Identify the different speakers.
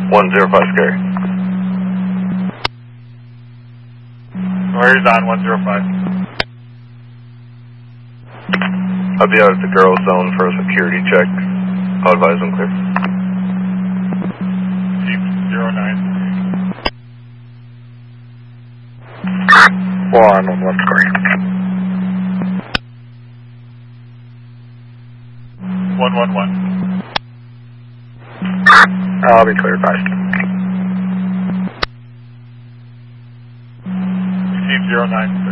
Speaker 1: 105 scary.
Speaker 2: Where's on 105?
Speaker 1: I'll be out at the girls' zone for a security check. I'll advise them clear.
Speaker 2: Jeep 09.
Speaker 3: 111 scary.
Speaker 2: 111.
Speaker 3: I'll be clear advised.
Speaker 2: Team 09.